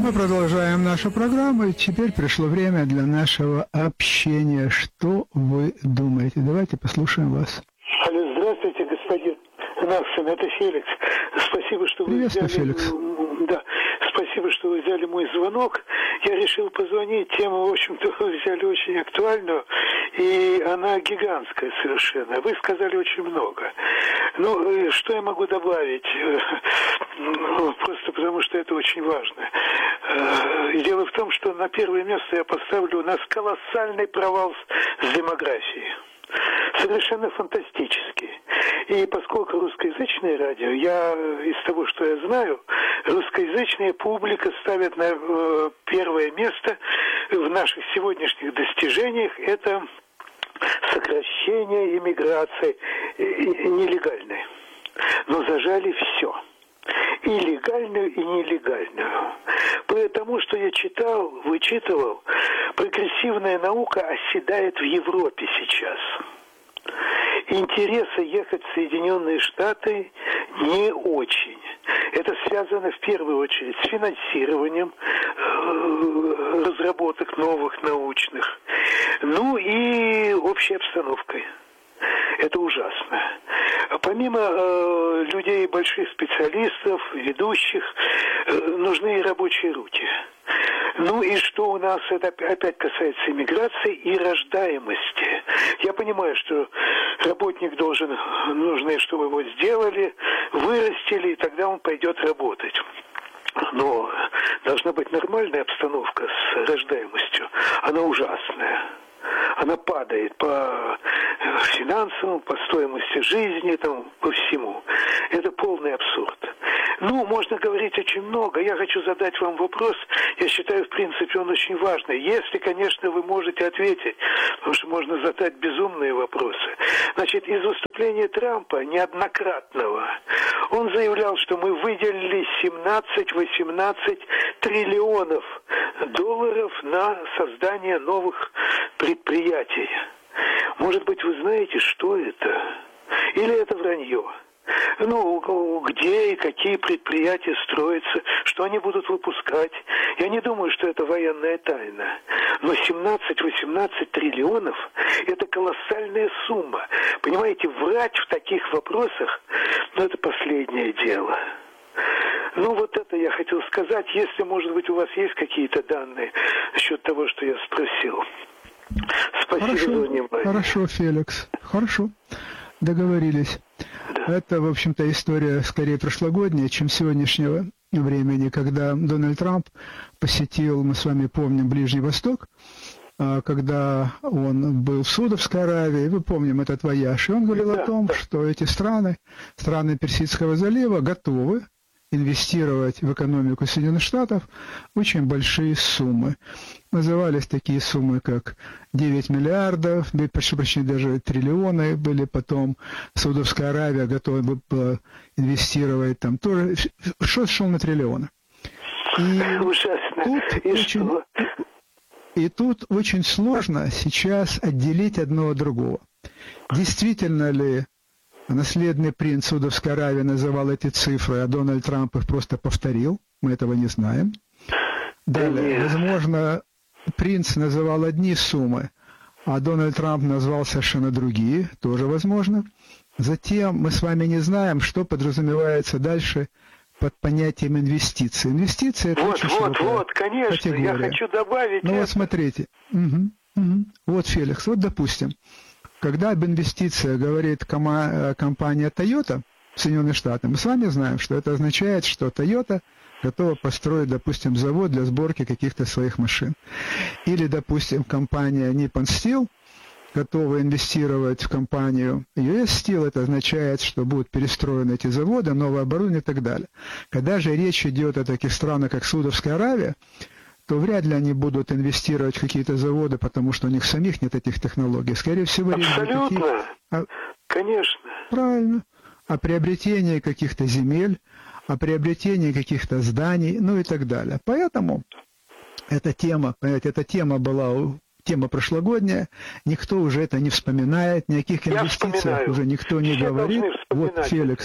Мы продолжаем нашу программу, и теперь пришло время для нашего общения. Что вы думаете? Давайте послушаем вас. Алло, здравствуйте, господин Наксон, это Феликс. Спасибо, что вы взяли... Феликс. Да, спасибо, что вы взяли мой звонок. Я решил позвонить. Тему, в общем-то, вы взяли очень актуальную, и она гигантская совершенно. Вы сказали очень много. Ну, что я могу добавить? Просто потому, что это очень важно. Дело в том, что на первое место я поставлю у нас колоссальный провал с демографией. Совершенно фантастический. И поскольку русскоязычное радио, я из того, что я знаю, русскоязычная публика ставит на первое место в наших сегодняшних достижениях это сокращение иммиграции нелегальной. Но зажали все. И легальную, и нелегальную. Потому что я читал, вычитывал, прогрессивная наука оседает в Европе сейчас. Интереса ехать в Соединенные Штаты не очень. Это связано в первую очередь с финансированием разработок новых научных, ну и общей обстановкой. Это ужасно. Помимо людей, больших специалистов, ведущих, нужны и рабочие руки. Ну и что у нас, это опять касается иммиграции и рождаемости. Я понимаю, что работник нужно, чтобы его сделали, вырастили, и тогда он пойдет работать. Но должна быть нормальная обстановка с рождаемостью. Она ужасная. Она падает по финансовому, по стоимости жизни, по всему. Это полный абсурд. Ну, можно говорить очень много. Я хочу задать вам вопрос. Я считаю, в принципе, он очень важный. Если, конечно, вы можете ответить, потому что можно задать безумные вопросы. Значит, из выступления Трампа неоднократного он заявлял, что мы выделили 17-18 триллионов долларов на создание новых предприятий. Может быть, вы знаете, что это? Или это вранье? Ну, где и какие предприятия строятся, что они будут выпускать. Я не думаю, что это военная тайна. Но 17-18 триллионов – это колоссальная сумма. Понимаете, врать в таких вопросах, это последнее дело. Ну, вот это я хотел сказать. Если, может быть, у вас есть какие-то данные насчет того, что я спросил. Спасибо за внимание. Хорошо, Феликс. Хорошо. Договорились. Да. Это, в общем-то, история скорее прошлогодняя, чем сегодняшнего времени, когда Дональд Трамп посетил, мы с вами помним, Ближний Восток, когда он был в Саудовской Аравии, вы помним этот вояж, и он говорил о том, что эти страны Персидского залива готовы инвестировать в экономику Соединенных Штатов очень большие суммы. Назывались такие суммы, как 9 миллиардов, прошу прощения, даже триллионы были, потом Саудовская Аравия готова была инвестировать там тоже, счет шел на триллионы. И тут очень сложно сейчас отделить одно от другого. Действительно ли наследный принц Саудовской Аравии называл эти цифры, а Дональд Трамп их просто повторил? Мы этого не знаем. Далее, возможно, принц называл одни суммы, а Дональд Трамп назвал совершенно другие, тоже возможно. Затем мы с вами не знаем, что подразумевается дальше под понятием инвестиций. Инвестиции – это очень широкая конечно, категория. Я хочу добавить Ну вот смотрите. Вот, Феликс, вот допустим, когда об инвестициях говорит компания Toyota в Соединенных Штатах, мы с вами знаем, что это означает, что Toyota готова построить, допустим, завод для сборки каких-то своих машин. Или, допустим, компания Nippon Steel готова инвестировать в компанию US Steel, это означает, что будут перестроены эти заводы, новое оборудование и так далее. Когда же речь идет о таких странах, как Саудовская Аравия, то вряд ли они будут инвестировать в какие-то заводы, потому что у них самих нет этих технологий. Скорее всего, речь идет о таких... Конечно. Правильно. О приобретении каких-то земель, о приобретении каких-то зданий, ну и так далее. Поэтому эта тема, понимаете, эта тема была тема прошлогодняя, никто уже это не вспоминает, ни о каких инвестициях уже никто не говорит. Вот, Феликс,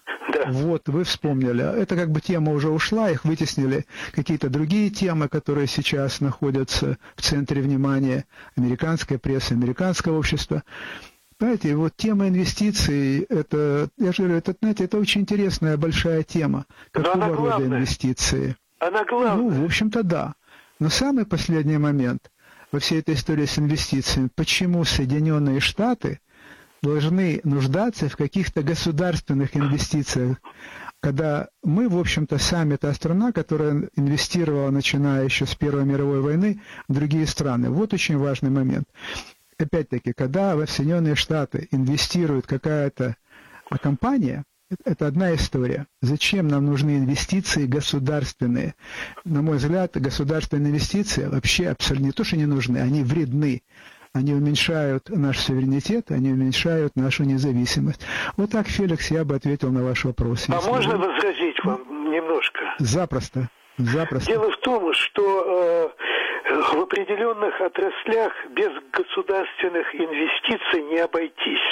Да. Вот, вы вспомнили. Это как бы тема уже ушла, их вытеснили какие-то другие темы, которые сейчас находятся в центре внимания американской прессы, американского общества. Понимаете, вот тема инвестиций, это, я же говорю, это, знаете, это очень интересная большая тема. Какого рода инвестиции? Она главная. Ну, в общем-то, да. Но самый последний момент во всей этой истории с инвестициями, почему Соединенные Штаты должны нуждаться в каких-то государственных инвестициях, когда мы, в общем-то, сами та страна, которая инвестировала, начиная еще с Первой мировой войны, в другие страны. Вот очень важный момент. Опять-таки, когда в Соединенные Штаты инвестирует какая-то компания, это одна история. Зачем нам нужны инвестиции государственные? На мой взгляд, государственные инвестиции вообще абсолютно не то, что не нужны, они вредны. Они уменьшают наш суверенитет, они уменьшают нашу независимость. Вот так, Феликс, я бы ответил на ваш вопрос. А можно возразить вам немножко? Запросто. Запросто. Дело в том, что в определенных отраслях без государственных инвестиций не обойтись.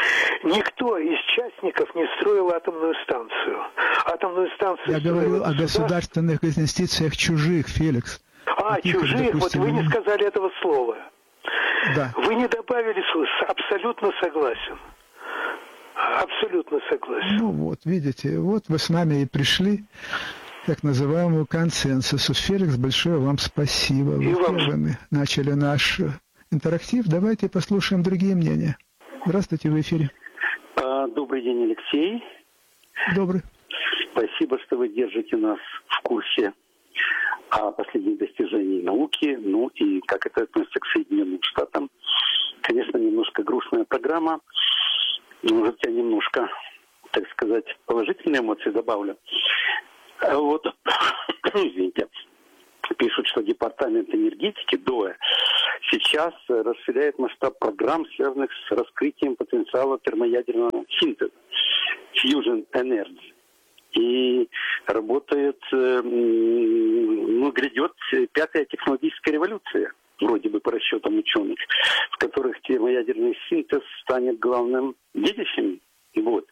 Никто из частников не строил атомную станцию. Атомную станцию я говорю о государственных инвестициях чужих, Феликс. Чужих? Допустим, вот вы не сказали этого слова. Да. Вы не добавили слова. Абсолютно согласен. Абсолютно согласен. Ну вот, видите, вот вы с нами и пришли к так называемому консенсусу. Феликс, большое вам спасибо. Вы первыми начали наш интерактив. Давайте послушаем другие мнения. Здравствуйте, в эфире. Добрый день, Алексей. Добрый. Спасибо, что вы держите нас в курсе о последних достижениях науки, ну и как это относится к Соединенным Штатам. Конечно, немножко грустная программа. Может, я немножко, так сказать, положительные эмоции добавлю. Вот, извините, пишут, что Департамент энергетики ДОЭ сейчас расширяет масштаб программ, связанных с раскрытием потенциала термоядерного синтеза, Fusion Energy. И работает, грядет пятая технологическая революция, вроде бы по расчетам ученых, в которых термоядерный синтез станет главным видящим. Вот.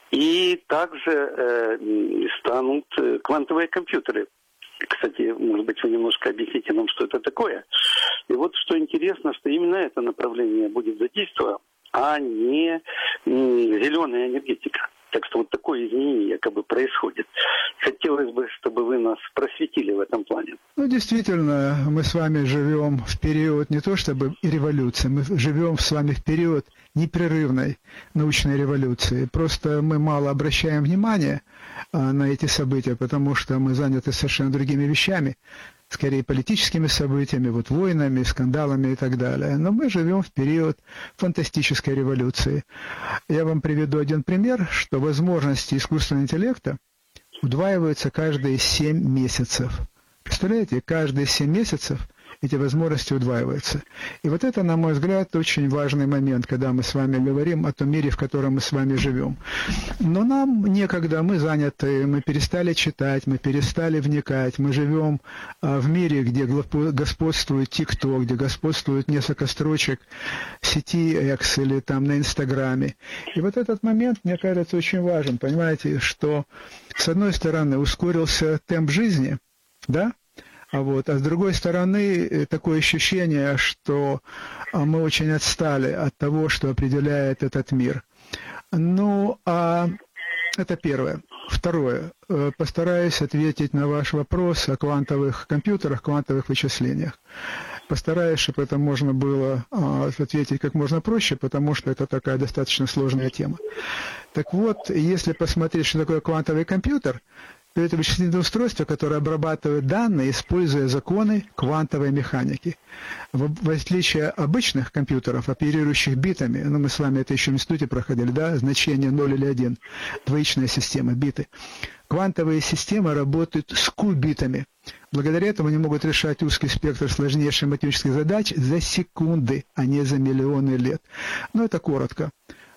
И также станут квантовые компьютеры. Кстати, может быть, вы немножко объясните нам, что это такое. И вот что интересно, что именно это направление будет задействовано, а не зеленая энергетика. Так что вот такое изменение якобы происходит. Хотелось бы, чтобы вы нас просветили в этом плане. Ну, действительно, мы с вами живем в период не то чтобы революции, мы живем с вами в период непрерывной научной революции. Просто мы мало обращаем внимания на эти события, потому что мы заняты совершенно другими вещами, скорее политическими событиями, вот войнами, скандалами и так далее. Но мы живем в период фантастической революции. Я вам приведу один пример, что возможности искусственного интеллекта удваиваются каждые 7 месяцев. Представляете, каждые 7 месяцев эти возможности удваиваются. И вот это, на мой взгляд, очень важный момент, когда мы с вами говорим о том мире, в котором мы с вами живем. Но нам некогда, мы заняты, мы перестали читать, мы перестали вникать, мы живем в мире, где господствует TikTok, где господствует несколько строчек в сети X или там на Инстаграме. И вот этот момент, мне кажется, очень важен. Понимаете, что с одной стороны ускорился темп жизни, да? А с другой стороны, такое ощущение, что мы очень отстали от того, что определяет этот мир. Ну, это первое. Второе. Постараюсь ответить на ваш вопрос о квантовых компьютерах, квантовых вычислениях. Постараюсь, чтобы это можно было ответить как можно проще, потому что это такая достаточно сложная тема. Так вот, если посмотреть, что такое квантовый компьютер, то это вычислительное устройство, которое обрабатывает данные, используя законы квантовой механики. В отличие от обычных компьютеров, оперирующих битами, мы с вами это еще в институте проходили, да, значение 0 или 1, двоичная система, биты. Квантовые системы работают с кубитами. Благодаря этому они могут решать узкий спектр сложнейших математических задач за секунды, а не за миллионы лет. Но это коротко.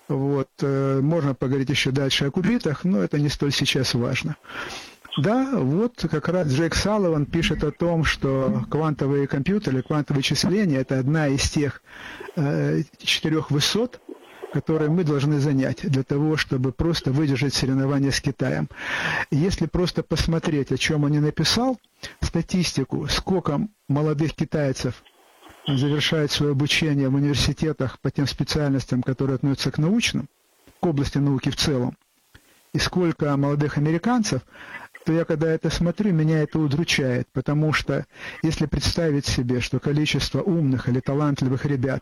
Можно поговорить еще дальше о кубитах, но это не столь сейчас важно. Да, вот как раз Джейк Салливан пишет о том, что квантовые компьютеры, квантовые вычисления – это одна из тех 4 высот, которые мы должны занять для того, чтобы просто выдержать соревнования с Китаем. Если просто посмотреть, о чем он не написал, статистику, сколько молодых китайцев завершает свое обучение в университетах по тем специальностям, которые относятся к научным, к области науки в целом, и сколько молодых американцев, то я, когда это смотрю, меня это удручает, потому что если представить себе, что количество умных или талантливых ребят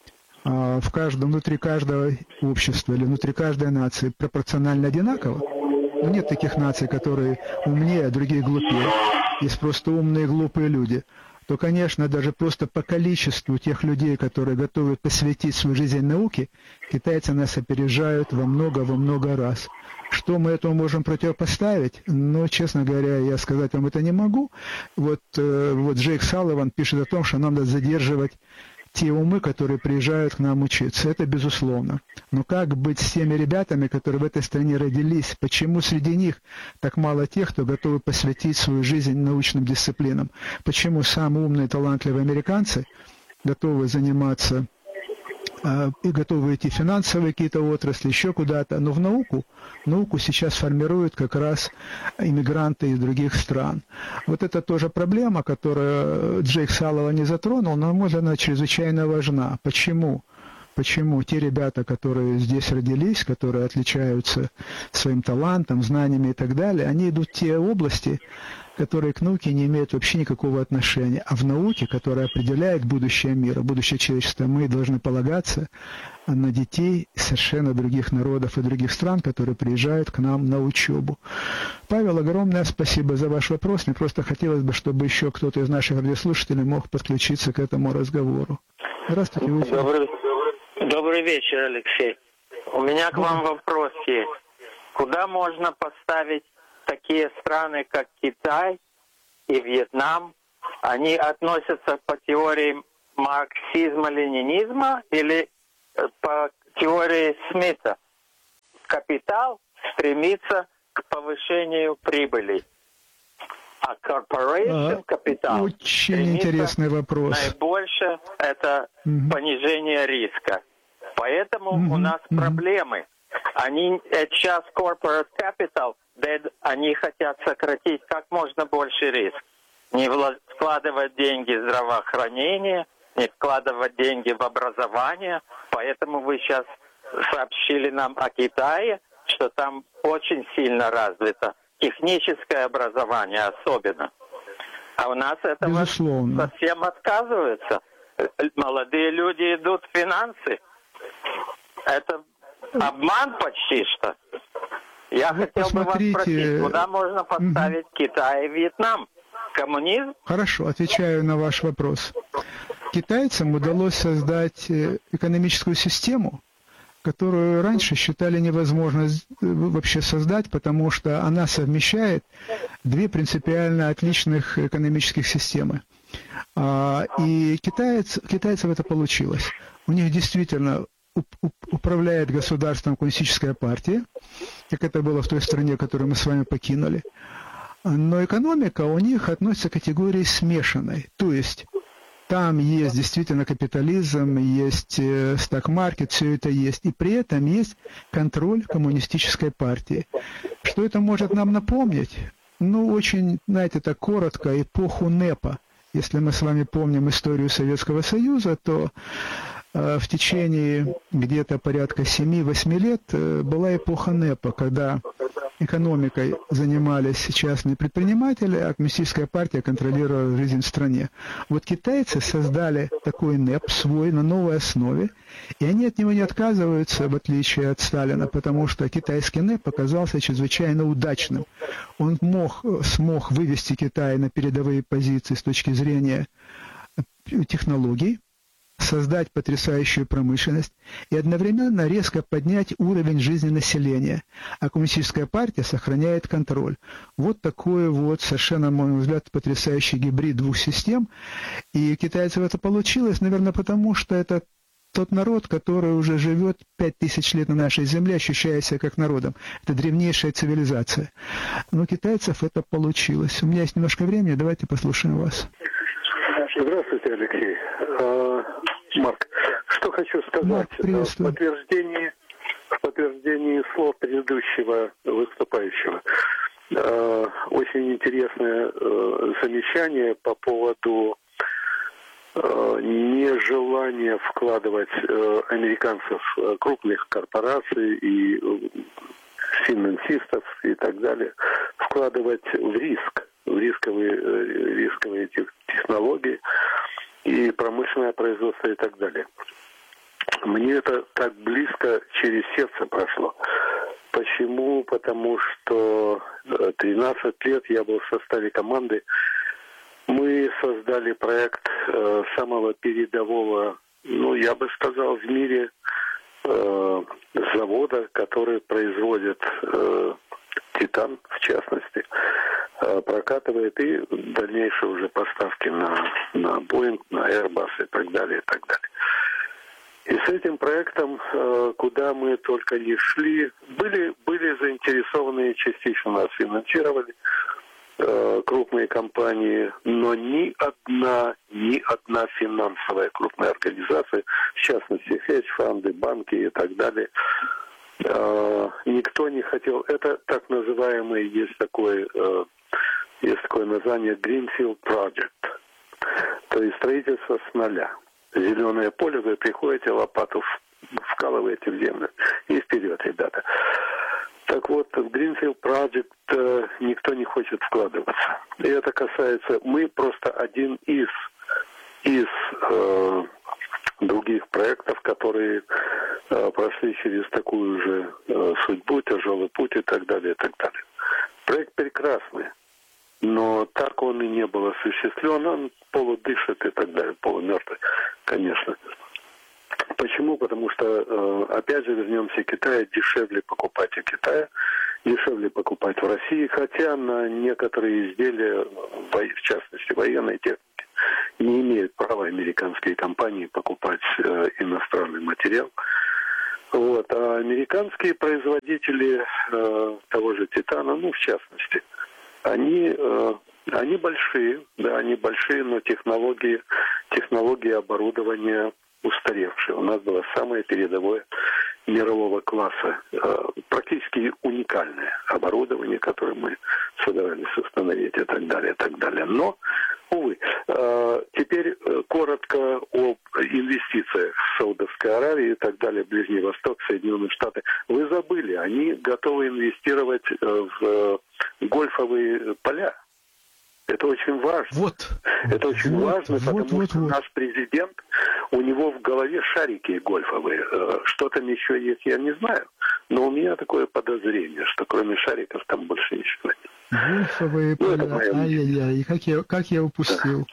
внутри каждого общества или внутри каждой нации пропорционально одинаково, нет таких наций, которые умнее, а другие глупее, есть просто умные и глупые люди, то, конечно, даже просто по количеству тех людей, которые готовы посвятить свою жизнь науке, китайцы нас опережают во много раз. Что мы этому можем противопоставить? Но, честно говоря, я сказать вам это не могу. Вот Джейк Салливан пишет о том, что нам надо задерживать те умы, которые приезжают к нам учиться. Это безусловно. Но как быть с теми ребятами, которые в этой стране родились? Почему среди них так мало тех, кто готовы посвятить свою жизнь научным дисциплинам? Почему самые умные, талантливые американцы готовы заниматься и готовы идти в финансовые какие-то отрасли, еще куда-то, но в науку сейчас формируют как раз иммигранты из других стран. Вот это тоже проблема, которую Джейк Салливан не затронул, но, на мой взгляд, она чрезвычайно важна. Почему? Почему те ребята, которые здесь родились, которые отличаются своим талантом, знаниями и так далее, они идут в те области, которые к науке не имеют вообще никакого отношения. А в науке, которая определяет будущее мира, будущее человечества, мы должны полагаться на детей совершенно других народов и других стран, которые приезжают к нам на учебу. Павел, огромное спасибо за ваш вопрос. Мне просто хотелось бы, чтобы еще кто-то из наших радиослушателей мог подключиться к этому разговору. Здравствуйте. Добрый вечер, Алексей. У меня к вам вопрос есть. Куда можно поставить такие страны, как Китай и Вьетнам? Они относятся по теории марксизма-ленинизма или по теории Смита? Капитал стремится к повышению прибыли, а corporation капитал очень интересный вопрос. Наибольше это понижение риска. Поэтому у нас проблемы. Они сейчас corporate capital, они хотят сократить как можно больше риск. Не вкладывать деньги в здравоохранение, не вкладывать деньги в образование. Поэтому вы сейчас сообщили нам о Китае, что там очень сильно развито техническое образование особенно. А у нас этого совсем отказывается. Молодые люди идут в финансы. Это обман почти что. Я хотел бы вас спросить, куда можно поставить Китай и Вьетнам? Коммунизм? Хорошо, отвечаю на ваш вопрос. Китайцам удалось создать экономическую систему, которую раньше считали невозможно вообще создать, потому что она совмещает две принципиально отличных экономических системы. И китайцам это получилось. У них действительно управляет государством коммунистическая партия, как это было в той стране, которую мы с вами покинули. Но экономика у них относится к категории смешанной. То есть там есть действительно капитализм, есть сток-маркет, все это есть. И при этом есть контроль коммунистической партии. Что это может нам напомнить? Ну, очень, знаете, так коротко, эпоху НЭПа. Если мы с вами помним историю Советского Союза, то в течение где-то порядка 7-8 лет была эпоха НЭПа, когда экономикой занимались частные предприниматели, а коммунистическая партия контролировала жизнь в стране. Вот китайцы создали такой НЭП свой на новой основе, и они от него не отказываются, в отличие от Сталина, потому что китайский НЭП оказался чрезвычайно удачным. Он смог вывести Китай на передовые позиции с точки зрения технологий, создать потрясающую промышленность и одновременно резко поднять уровень жизни населения, а коммунистическая партия сохраняет контроль. Вот такой вот совершенно, на мой взгляд, потрясающий гибрид двух систем. И китайцев это получилось, наверное, потому что это тот народ, который уже живет 5000 лет на нашей земле, ощущая себя как народом. Это древнейшая цивилизация. Но у китайцев это получилось. У меня есть немножко времени, давайте послушаем вас. Здравствуйте, Алексей. Марк, Что хочу сказать. В подтверждении слов предыдущего выступающего. Очень интересное замечание по поводу нежелания вкладывать американцев, крупных корпораций и финансистов и так далее, вкладывать в рисковые технологии и промышленное производство и так далее. Мне это так близко через сердце прошло. Почему? Потому что 13 лет я был в составе команды. Мы создали проект самого передового, я бы сказал, в мире завода, который производит титан, в частности, прокатывает и дальнейшие уже поставки на Boeing, на Airbus и так далее, и так далее. И с этим проектом, куда мы только не шли, были заинтересованы, частично нас финансировали крупные компании, но ни одна финансовая крупная организация, в частности, хедж-фонды, банки и так далее, никто не хотел. Это так называемый, есть такое название Greenfield Project, то есть строительство с нуля. Зеленое поле, вы приходите, лопату вкалываете в землю и вперед, ребята. Так вот, в Greenfield Project никто не хочет вкладываться. И это касается, мы просто один из других проектов, которые прошли через такую же судьбу, тяжелый путь и так далее, и так далее. Проект прекрасный, но так он и не был осуществлен, он полудышит и так далее, полумертвый, конечно. Почему? Потому что, опять же, вернемся к Китаю, дешевле покупать в Китае, дешевле покупать в России, хотя на некоторые изделия, в частности военной техники, не имеют права американские компании покупать иностранный материал. Вот. А американские производители того же титана, в частности, они большие, да, они большие, но технологии оборудования устаревшие. У нас было самое передовое мирового класса, практически уникальное оборудование, которое мы собирались установить и так далее, и так далее. Но, увы, теперь коротко об инвестициях в Саудовской Аравии и так далее, Ближний Восток, Соединенные Штаты. Вы забыли, они готовы инвестировать в гольфовые поля. Это очень важно. Это очень важно, потому что наш президент, у него в голове шарики гольфовые. Что там еще есть, я не знаю. Но у меня такое подозрение, что кроме шариков там больше ничего нет. Гольфовые поля. Ай-яй-яй, как я упустил.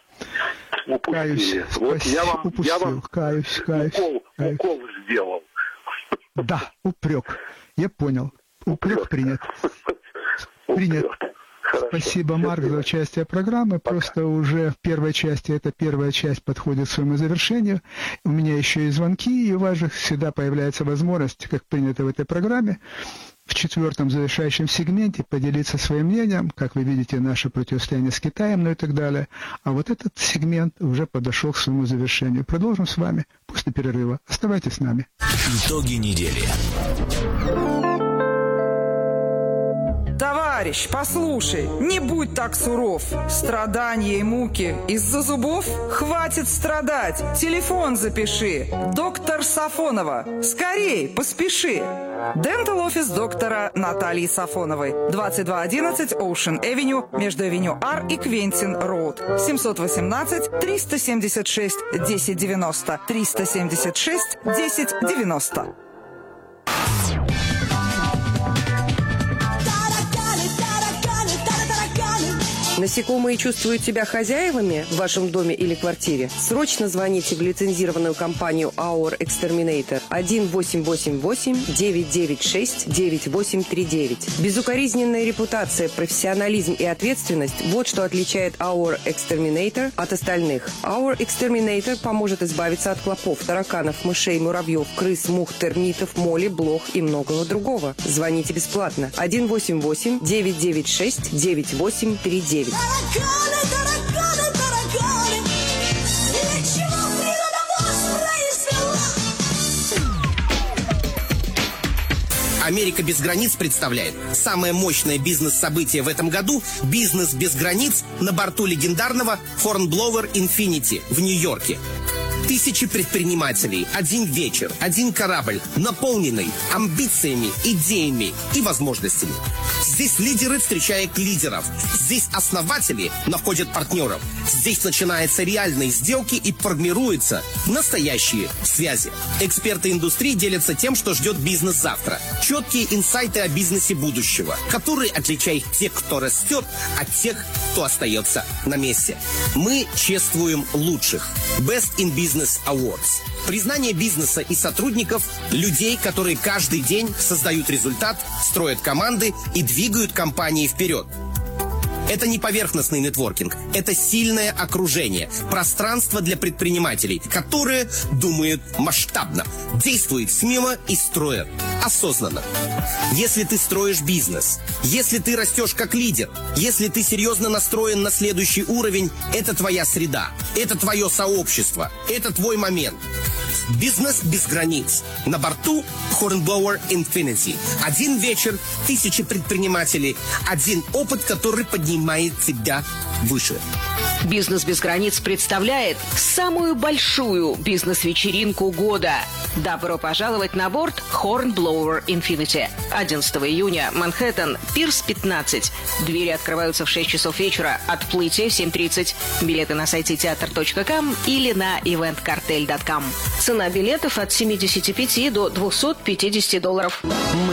Каюсь. Вот я вам каюсь. Укол сделал. Да, упрек. Я понял. Упрек принят. Принят. Хорошо. Спасибо, Марк, за участие в программе. Просто уже в первой части, эта первая часть подходит к своему завершению. У меня еще и звонки, и у вас же всегда появляется возможность, как принято в этой программе, в четвертом завершающем сегменте поделиться своим мнением, как вы видите, наше противостояние с Китаем, и так далее. А вот этот сегмент уже подошел к своему завершению. Продолжим с вами после перерыва. Оставайтесь с нами. Итоги недели. Товарищ, послушай, не будь так суров. Страдания и муки из-за зубов? Хватит страдать. Телефон запиши. Доктор Сафонова. Скорей, поспеши. Дентал офис доктора Натальи Сафоновой. 2211 Ocean Avenue, между Авеню Ар и Квентин Роуд. 718-376-1090. 376-1090. Насекомые чувствуют себя хозяевами в вашем доме или квартире? Срочно звоните в лицензированную компанию Our Exterminator 1-888-996-9839. Безукоризненная репутация, профессионализм и ответственность – вот что отличает Our Exterminator от остальных. Our Exterminator поможет избавиться от клопов, тараканов, мышей, муравьев, крыс, мух, термитов, моли, блох и многого другого. Звоните бесплатно 1-888-996-9839. Тараканы, тараканы, тараканы, для чего природа вас произвела? Америка без границ представляет самое мощное бизнес-событие в этом году – «Бизнес без границ» на борту легендарного Hornblower Infinity в Нью-Йорке. Тысячи предпринимателей, один вечер, один корабль, наполненный амбициями, идеями и возможностями. Здесь лидеры встречают лидеров. Здесь основатели находят партнеров. Здесь начинаются реальные сделки и формируются настоящие связи. Эксперты индустрии делятся тем, что ждет бизнес завтра. Четкие инсайты о бизнесе будущего, которые отличают тех, кто растет, от тех, кто остается на месте. Мы чествуем лучших. Best in Business Awards. Признание бизнеса и сотрудников, людей, которые каждый день создают результат, строят команды и двигают компании вперед. Это не поверхностный нетворкинг, это сильное окружение, пространство для предпринимателей, которые думают масштабно, действуют смело и строят осознанно. Если ты строишь бизнес, если ты растешь как лидер, если ты серьезно настроен на следующий уровень, это твоя среда, это твое сообщество, это твой момент. Бизнес без границ. На борту Hornblower Infinity. Один вечер, тысячи предпринимателей, один опыт, который поднимает тебя выше. «Бизнес без границ» представляет самую большую бизнес-вечеринку года. Добро пожаловать на борт Hornblower Infinity. 11 июня, Манхэттен, Пирс 15. Двери открываются в 6 часов вечера, отплытие в 7:30. Билеты на сайте teatr.com или на eventcartel.com. Цена билетов от $75 до $250.